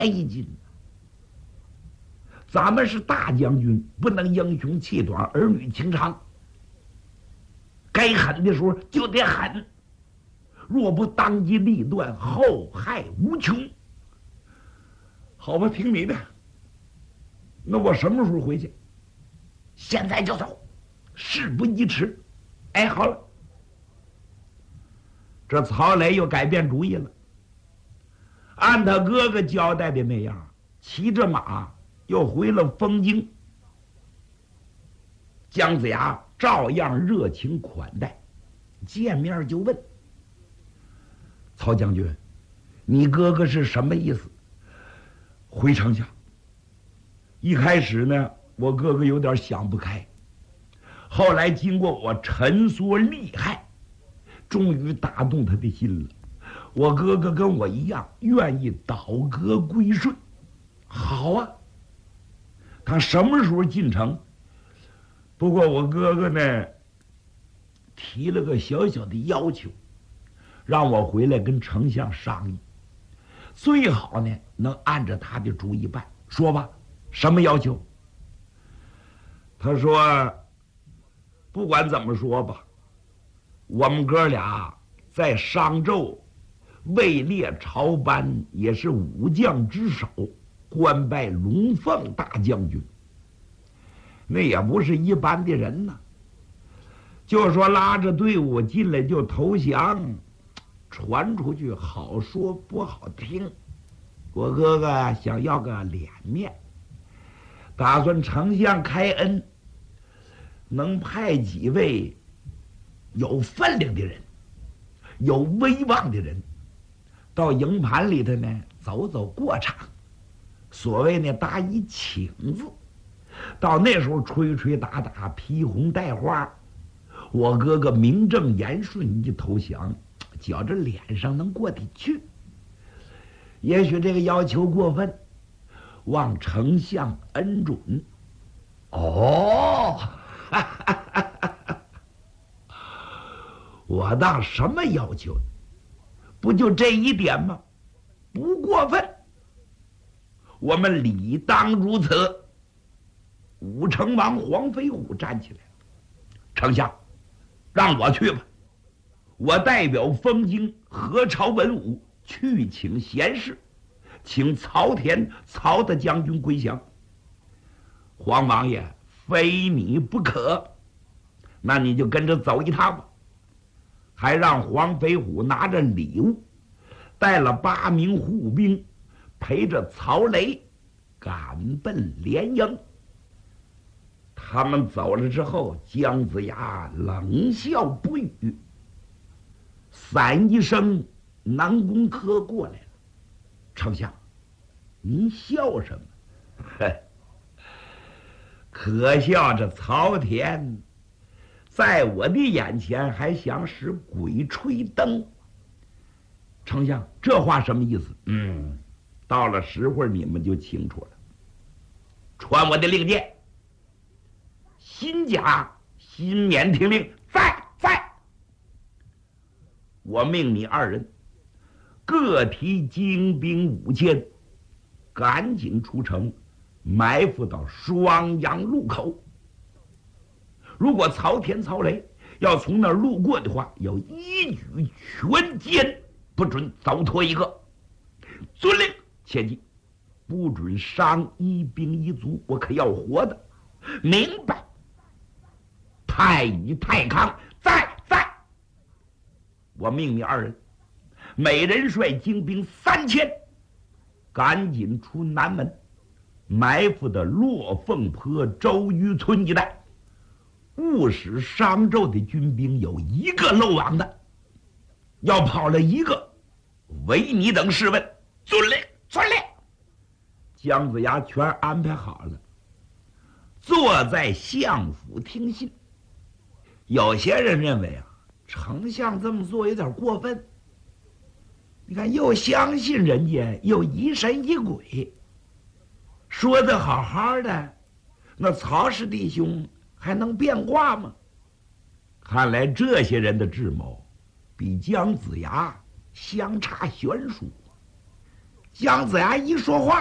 劲。咱们是大将军，不能英雄气短，儿女情长。该狠的时候就得狠，若不当机立断，后害无穷。好吧，听你的。那我什么时候回去？现在就走，事不宜迟。哎，好了。这曹磊又改变主意了，按他哥哥交代的那样，骑着马又回了丰京。姜子牙照样热情款待，见面就问：“曹将军，你哥哥是什么意思？”回丞相。一开始呢，我哥哥有点想不开，后来经过我沉梭厉害，终于打动他的心了。我哥哥跟我一样，愿意倒戈归顺。好啊，他什么时候进城？不过我哥哥呢，提了个小小的要求，让我回来跟丞相商议，最好呢能按照他的主意办。说吧，什么要求？他说，不管怎么说吧，我们哥俩在商纣位列朝班，也是武将之首，官拜龙凤大将军，那也不是一般的人呐。就说拉着队伍进来就投降，传出去好说不好听。我哥哥想要个脸面，打算丞相开恩，能派几位有分量的人，有威望的人到营盘里头呢走走过场，所谓呢打一请字，到那时候吹吹打打，披红戴花，我哥哥名正言顺一投降，觉着脸上能过得去。也许这个要求过分，望丞相恩准。哦，我当什么要求？不就这一点吗？不过分，我们理当如此。武成王黄飞虎站起来，丞相，让我去吧，我代表封京何朝文武去请贤士，请曹田曹大将军归降。黄王爷非你不可，那你就跟着走一趟吧。还让黄飞虎拿着礼物，带了8名护兵，陪着曹雷赶奔连营。他们走了之后，姜子牙冷笑不语。伞一声，南宫轲过来了。丞相，您笑什么？可笑这曹田在我的眼前还想使鬼吹灯。丞相，这话什么意思？到了时会你们就清楚了。传我的令箭，新甲新免听令，在。我命你2人各提精兵5000，赶紧出城，埋伏到双阳路口。如果曹田、曹雷要从那儿路过的话，要一举全歼，不准走脱一个。遵令。切记，不准伤一兵一卒，我可要活的。明白。太乙、太康在。我命你2人，每人率精兵3000，赶紧出南门，埋伏的落凤坡、周渔村一带，勿使商纣的军兵有一个漏网的。要跑了一个，唯你等试问。遵令。姜子牙全安排好了，坐在相府听信。有些人认为丞相这么做有点过分。你看，又相信人家，又疑神疑鬼，说的好好的，那曹氏弟兄还能变卦吗？看来这些人的智谋比姜子牙相差悬殊。 姜子牙一说话，